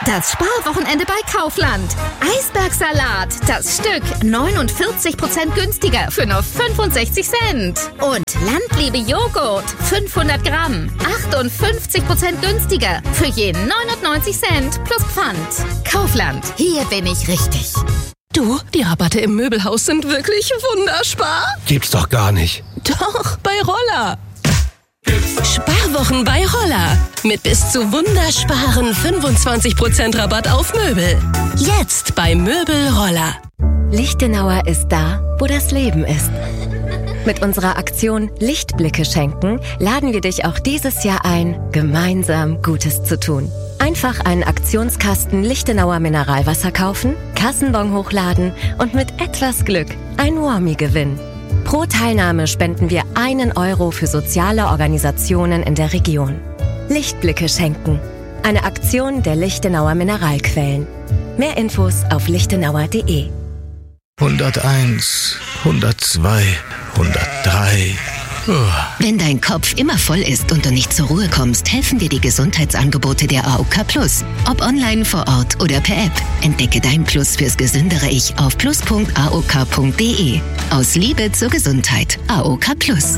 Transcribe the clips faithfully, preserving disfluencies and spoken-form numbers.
Das Sparwochenende bei Kaufland. Eisbergsalat, das Stück neunundvierzig Prozent günstiger für nur fünfundsechzig Cent. Und Landliebe Joghurt, fünfhundert Gramm, achtundfünfzig Prozent günstiger für je neunundneunzig Cent plus Pfand. Kaufland, hier bin ich richtig. Du, die Rabatte im Möbelhaus sind wirklich wunderspar. Gibt's doch gar nicht. Doch, bei Roller. Sparwochen bei Roller. Mit bis zu wundersparen fünfundzwanzig Prozent Rabatt auf Möbel. Jetzt bei Möbel Roller. Lichtenauer ist da, wo das Leben ist. Mit unserer Aktion Lichtblicke schenken laden wir dich auch dieses Jahr ein, gemeinsam Gutes zu tun. Einfach einen Aktionskasten Lichtenauer Mineralwasser kaufen, Kassenbon hochladen und mit etwas Glück ein Warmie gewinnen. Pro Teilnahme spenden wir einen Euro für soziale Organisationen in der Region. Lichtblicke schenken. Eine Aktion der Lichtenauer Mineralquellen. Mehr Infos auf lichtenauer punkt de. hunderteins, hundertzwei, hundertdrei. Wenn dein Kopf immer voll ist und du nicht zur Ruhe kommst, helfen dir die Gesundheitsangebote der A O K Plus. Ob online, vor Ort oder per App. Entdecke dein Plus fürs gesündere Ich auf plus punkt a o k punkt de. Aus Liebe zur Gesundheit. A O K Plus.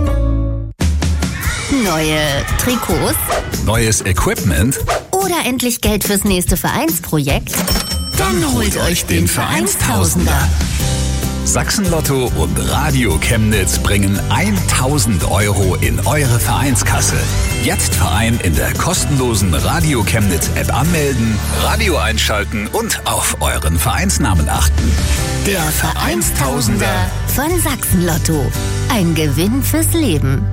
Neue Trikots? Neues Equipment? Oder endlich Geld fürs nächste Vereinsprojekt? Dann holt euch den Vereinstausender. Sachsen-Lotto und Radio Chemnitz bringen tausend Euro in eure Vereinskasse. Jetzt Verein in der kostenlosen Radio Chemnitz App anmelden, Radio einschalten und auf euren Vereinsnamen achten. Der Vereinstausender von Sachsen-Lotto. Ein Gewinn fürs Leben.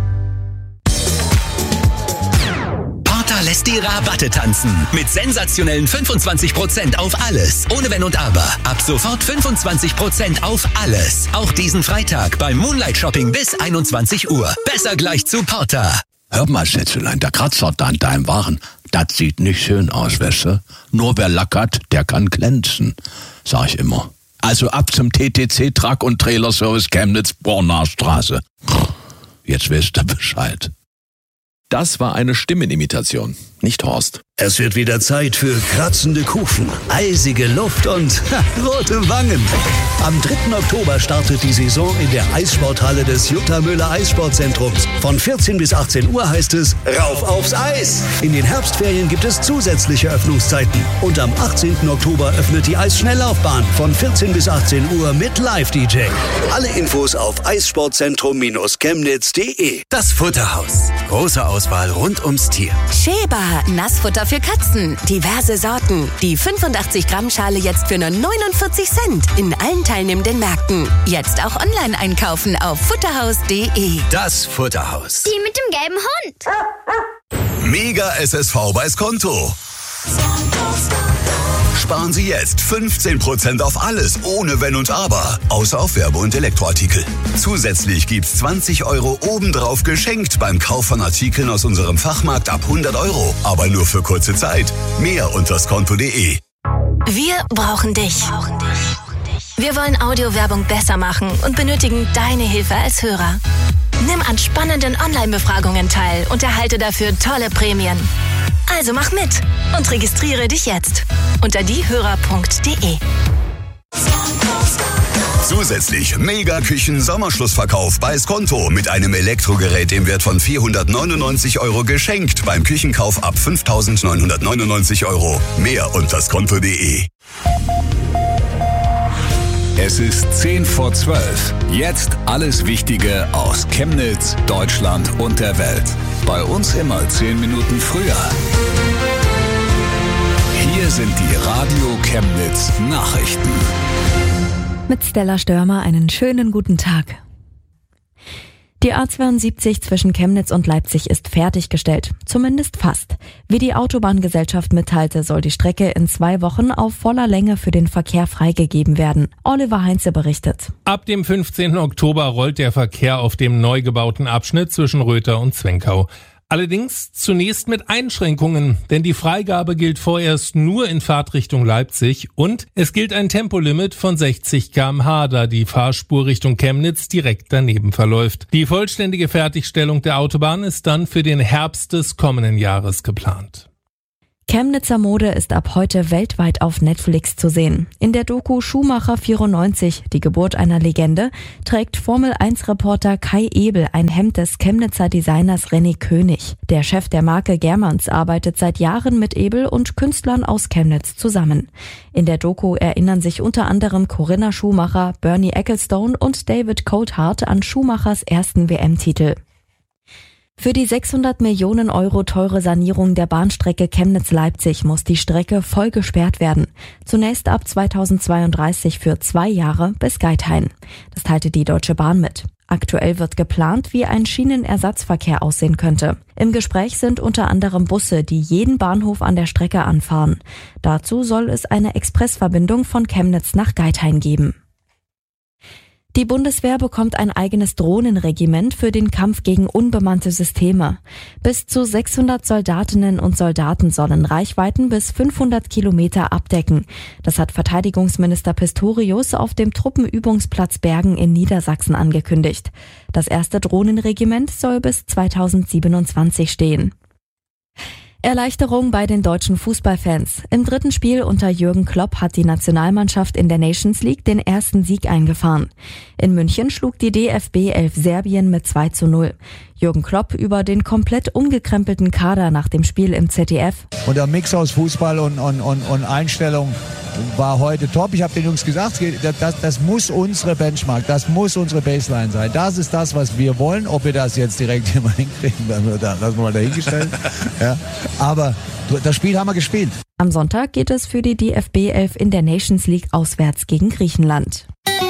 Lässt die Rabatte tanzen. Mit sensationellen fünfundzwanzig Prozent auf alles. Ohne Wenn und Aber. Ab sofort fünfundzwanzig Prozent auf alles. Auch diesen Freitag beim Moonlight Shopping bis einundzwanzig Uhr. Besser gleich zu Porta. Hör mal, Schätzelein, der Kratzer da an deinem Waren, das sieht nicht schön aus, weißt du? Nur wer lackert, der kann glänzen, sag ich immer. Also ab zum T T C Truck und Trailer Service Chemnitz, Bornaer Straße. Jetzt weißt du Bescheid. Das war eine Stimmenimitation, nicht Horst. Es wird wieder Zeit für kratzende Kufen, eisige Luft und ha, rote Wangen. Am dritten Oktober startet die Saison in der Eissporthalle des Jutta Müller Eissportzentrums. Von vierzehn bis achtzehn Uhr heißt es Rauf aufs Eis. In den Herbstferien gibt es zusätzliche Öffnungszeiten. Und am achtzehnten Oktober öffnet die Eisschnelllaufbahn von vierzehn bis achtzehn Uhr mit Live-D J. Alle Infos auf eissportzentrum Chemnitz punkt de. Das Futterhaus. Große Auswahl rund ums Tier. Sheba, Nassfutter für Katzen. Diverse Sorten. Die fünfundachtzig Gramm Schale jetzt für nur neunundvierzig Cent. In allen teilnehmenden Märkten. Jetzt auch online einkaufen auf futterhaus punkt de. Das Futterhaus. Die mit dem gelben Hund. Mega S S V bei Skonto. Sparen Sie jetzt fünfzehn Prozent auf alles, ohne Wenn und Aber. Außer auf Werbe- und Elektroartikel. Zusätzlich gibt's zwanzig Euro obendrauf geschenkt beim Kauf von Artikeln aus unserem Fachmarkt ab hundert Euro. Aber nur für kurze Zeit. Mehr unter skonto punkt de. Wir brauchen dich. Wir wollen Audiowerbung besser machen und benötigen deine Hilfe als Hörer. Nimm an spannenden Online-Befragungen teil und erhalte dafür tolle Prämien. Also mach mit und registriere dich jetzt unter diehörer punkt de. Zusätzlich Mega-Küchen-Sommerschlussverkauf bei Skonto mit einem Elektrogerät im Wert von vierhundertneunundneunzig Euro geschenkt beim Küchenkauf ab fünftausendneunhundertneunundneunzig Euro. Mehr unter skonto punkt de. Es ist zehn vor zwölf. Jetzt alles Wichtige aus Chemnitz, Deutschland und der Welt. Bei uns immer zehn Minuten früher. Hier sind die Radio Chemnitz Nachrichten. Mit Stella Störmer einen schönen guten Tag. Die A zweiundsiebzig zwischen Chemnitz und Leipzig ist fertiggestellt, zumindest fast. Wie die Autobahngesellschaft mitteilte, soll die Strecke in zwei Wochen auf voller Länge für den Verkehr freigegeben werden. Oliver Heinze berichtet. Ab dem fünfzehnten Oktober rollt der Verkehr auf dem neu gebauten Abschnitt zwischen Röther und Zwenkau. Allerdings zunächst mit Einschränkungen, denn die Freigabe gilt vorerst nur in Fahrtrichtung Leipzig und es gilt ein Tempolimit von sechzig Kilometer pro Stunde, da die Fahrspur Richtung Chemnitz direkt daneben verläuft. Die vollständige Fertigstellung der Autobahn ist dann für den Herbst des kommenden Jahres geplant. Chemnitzer Mode ist ab heute weltweit auf Netflix zu sehen. In der Doku Schumacher vierundneunzig, die Geburt einer Legende, trägt Formel eins Reporter Kai Ebel ein Hemd des Chemnitzer Designers René König. Der Chef der Marke Germans arbeitet seit Jahren mit Ebel und Künstlern aus Chemnitz zusammen. In der Doku erinnern sich unter anderem Corinna Schumacher, Bernie Ecclestone und David Coulthard an Schumachers ersten W M-Titel. Für die sechshundert Millionen Euro teure Sanierung der Bahnstrecke Chemnitz-Leipzig muss die Strecke voll gesperrt werden. Zunächst ab zweitausendzweiunddreißig für zwei Jahre bis Geithain. Das teilte die Deutsche Bahn mit. Aktuell wird geplant, wie ein Schienenersatzverkehr aussehen könnte. Im Gespräch sind unter anderem Busse, die jeden Bahnhof an der Strecke anfahren. Dazu soll es eine Expressverbindung von Chemnitz nach Geithain geben. Die Bundeswehr bekommt ein eigenes Drohnenregiment für den Kampf gegen unbemannte Systeme. Bis zu sechshundert Soldatinnen und Soldaten sollen Reichweiten bis fünfhundert Kilometer abdecken. Das hat Verteidigungsminister Pistorius auf dem Truppenübungsplatz Bergen in Niedersachsen angekündigt. Das erste Drohnenregiment soll bis zweitausendsiebenundzwanzig stehen. Erleichterung bei den deutschen Fußballfans. Im dritten Spiel unter Jürgen Klopp hat die Nationalmannschaft in der Nations League den ersten Sieg eingefahren. In München schlug die D F B elf Serbien mit zwei zu null. Jürgen Klopp über den komplett umgekrempelten Kader nach dem Spiel im Z D F. Und der Mix aus Fußball und, und, und, und Einstellung war heute top. Ich habe den Jungs gesagt, das, das muss unsere Benchmark, das muss unsere Baseline sein. Das ist das, was wir wollen. Ob wir das jetzt direkt immer hinkriegen, dann lassen wir mal dahingestellt. Ja. Aber das Spiel haben wir gespielt. Am Sonntag geht es für die D F B elf in der Nations League auswärts gegen Griechenland.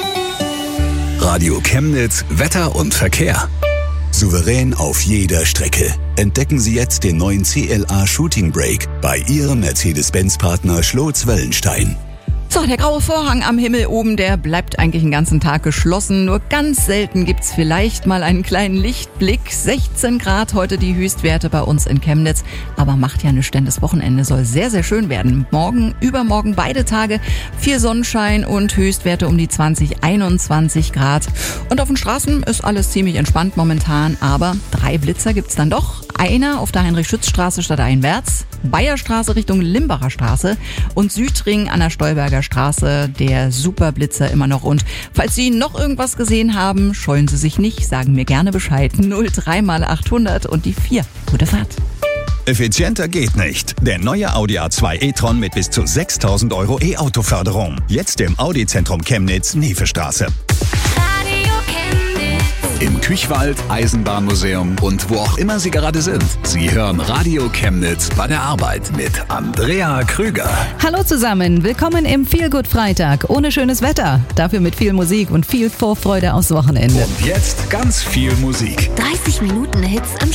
Radio Chemnitz, Wetter und Verkehr. Souverän auf jeder Strecke. Entdecken Sie jetzt den neuen C L A Shooting Brake bei Ihrem Mercedes-Benz-Partner Schlotz-Wellenstein. So, der graue Vorhang am Himmel oben, der bleibt eigentlich den ganzen Tag geschlossen. Nur ganz selten gibt's vielleicht mal einen kleinen Lichtblick. sechzehn Grad heute die Höchstwerte bei uns in Chemnitz. Aber macht ja nichts, denn das Wochenende soll sehr, sehr schön werden. Morgen, übermorgen beide Tage viel Sonnenschein und Höchstwerte um die zwanzig, einundzwanzig Grad. Und auf den Straßen ist alles ziemlich entspannt momentan. Aber drei Blitzer gibt's dann doch. Einer auf der Heinrich-Schütz-Straße stadteinwärts, Bayerstraße Richtung Limbacher Straße und Südring an der Stolberger Straße, der Superblitzer immer noch. Und falls Sie noch irgendwas gesehen haben, scheuen Sie sich nicht, sagen mir gerne Bescheid. null drei mal achthundert und die vier. Gute Fahrt. Effizienter geht nicht. Der neue Audi A zwei e-tron mit bis zu sechstausend Euro E-Auto-Förderung. Jetzt im Audi-Zentrum Chemnitz, Nevestraße. Im Küchwald, Eisenbahnmuseum und wo auch immer Sie gerade sind. Sie hören Radio Chemnitz bei der Arbeit mit Andrea Krüger. Hallo zusammen, willkommen im Feelgood Freitag. Ohne schönes Wetter, dafür mit viel Musik und viel Vorfreude aufs Wochenende. Und jetzt ganz viel Musik. dreißig Minuten Hits im